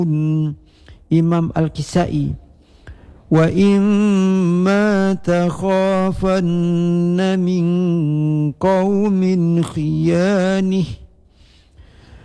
Imam Al-Kisai. Wa imma takhafanna min qaumin khiyanih